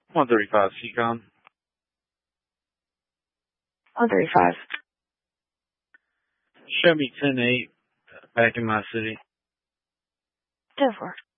135 Seacom. 135. Show me 10-8 back in my city. 10-4.